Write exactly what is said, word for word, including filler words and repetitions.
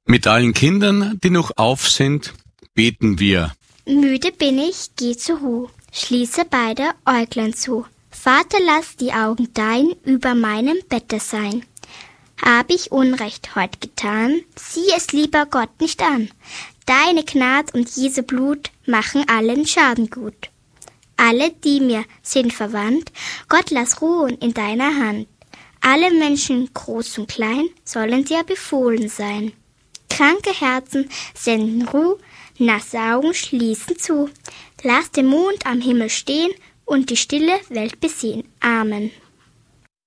Mit allen Kindern, die noch auf sind, beten wir. Müde bin ich, geh zur Ruhe, schließe beide Äuglein zu. Vater, lass die Augen dein über meinem Bette sein. Hab ich Unrecht heut getan, sieh es lieber Gott nicht an. Deine Gnad und Jesu Blut machen allen Schaden gut. Alle, die mir sind verwandt, Gott lass ruhen in deiner Hand. Alle Menschen, groß und klein, sollen dir befohlen sein. Kranke Herzen senden Ruhe, nasse Augen schließen zu. Lass den Mond am Himmel stehen und die stille Welt besehen. Amen.